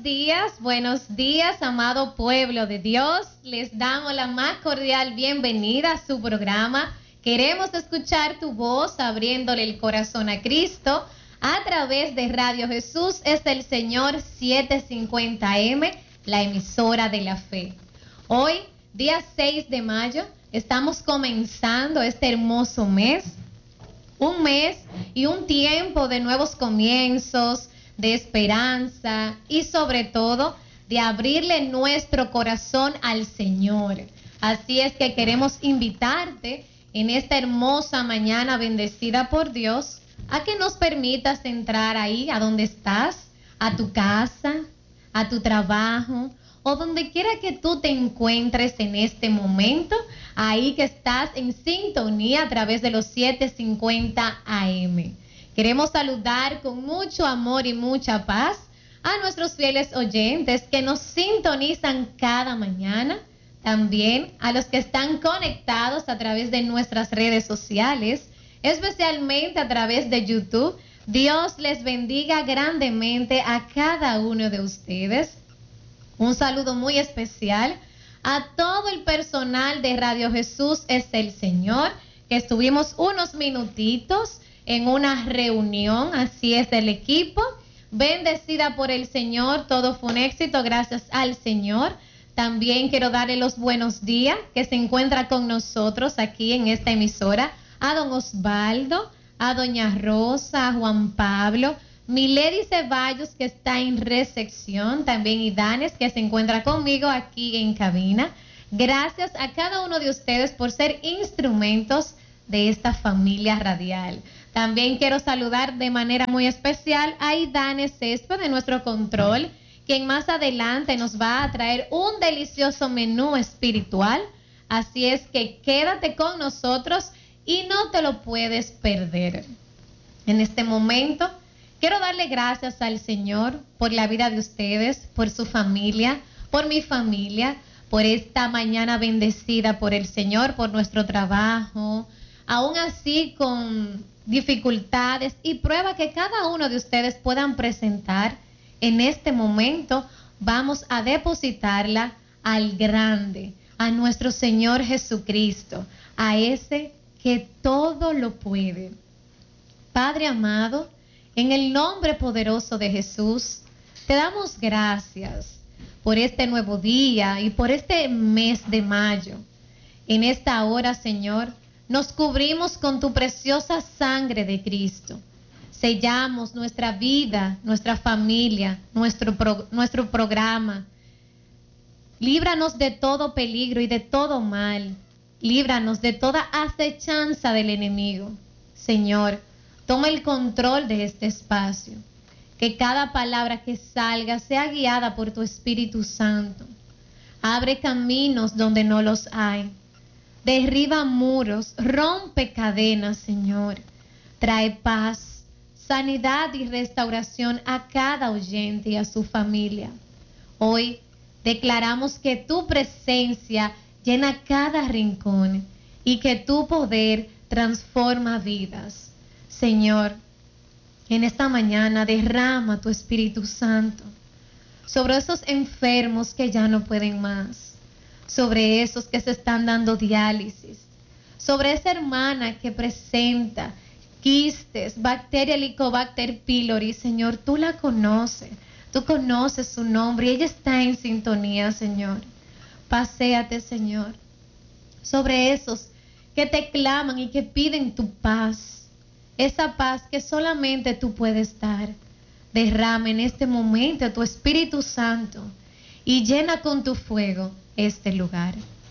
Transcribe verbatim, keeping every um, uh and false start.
días, buenos días, amado pueblo de Dios. Les damos la más cordial bienvenida a su programa. Queremos escuchar tu voz abriéndole el corazón a Cristo a través de Radio Jesús. Es el Señor setecientos cincuenta eme, la emisora de la fe. Hoy, día seis de mayo, estamos comenzando este hermoso mes. Un mes y un tiempo de nuevos comienzos, de esperanza y sobre todo de abrirle nuestro corazón al Señor. Así es que queremos invitarte en esta hermosa mañana bendecida por Dios a que nos permitas entrar ahí a donde estás, a tu casa, a tu trabajo o donde quiera que tú te encuentres en este momento, ahí que estás en sintonía a través de los setecientos cincuenta A M. Queremos saludar con mucho amor y mucha paz a nuestros fieles oyentes que nos sintonizan cada mañana, también a los que están conectados a través de nuestras redes sociales, especialmente a través de YouTube. Dios les bendiga grandemente a cada uno de ustedes. Un saludo muy especial a todo el personal de Radio Jesús es el Señor, que estuvimos unos minutitos en una reunión, así es, del equipo, bendecida por el Señor, todo fue un éxito, gracias al Señor. También quiero darle los buenos días, que se encuentra con nosotros aquí en esta emisora, a don Osvaldo, a doña Rosa, a Juan Pablo, Milady Ceballos, que está en recepción, también Idanes, que se encuentra conmigo aquí en cabina. Gracias a cada uno de ustedes por ser instrumentos de esta familia radial. También quiero saludar de manera muy especial a Idanes Césped de nuestro control, quien más adelante nos va a traer un delicioso menú espiritual. Así es que quédate con nosotros y no te lo puedes perder. En este momento quiero darle gracias al Señor por la vida de ustedes, por su familia, por mi familia, por esta mañana bendecida por el Señor, por nuestro trabajo, aún así con dificultades y pruebas que cada uno de ustedes puedan presentar. En este momento vamos a depositarla al grande, a nuestro Señor Jesucristo, a ese que todo lo puede. Padre amado, en el nombre poderoso de Jesús, te damos gracias por este nuevo día y por este mes de mayo. En esta hora, Señor, nos cubrimos con tu preciosa sangre de Cristo. Sellamos nuestra vida, nuestra familia, nuestro, pro, nuestro programa. Líbranos de todo peligro y de todo mal. Líbranos de toda acechanza del enemigo. Señor, toma el control de este espacio. Que cada palabra que salga sea guiada por tu Espíritu Santo. Abre caminos donde no los hay. Derriba muros, rompe cadenas, Señor. Trae paz, sanidad y restauración a cada oyente y a su familia. Hoy declaramos que tu presencia llena cada rincón y que tu poder transforma vidas. Señor, en esta mañana derrama tu Espíritu Santo sobre esos enfermos que ya no pueden más, sobre esos que se están dando diálisis, sobre esa hermana que presenta quistes, bacteria Helicobacter pylori. Señor, tú la conoces, tú conoces su nombre y ella está en sintonía, Señor. Paséate, Señor, sobre esos que te claman y que piden tu paz, esa paz que solamente tú puedes dar. Derrama en este momento tu Espíritu Santo y llena con tu fuego este lugar.